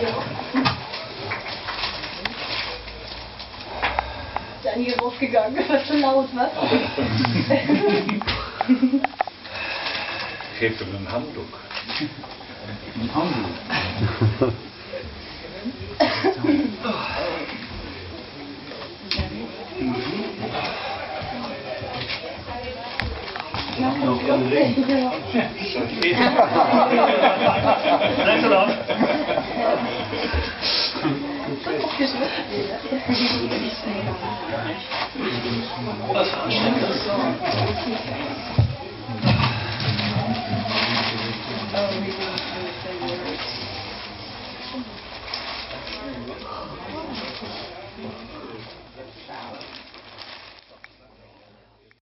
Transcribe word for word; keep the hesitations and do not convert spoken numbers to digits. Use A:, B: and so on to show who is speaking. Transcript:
A: Daniel rausgegangen, das war zu laut, was?
B: Ich hätte einen Handtuch.
C: Ein Handtuch?
B: Noch ein Ring. Danke doch. Was anständig.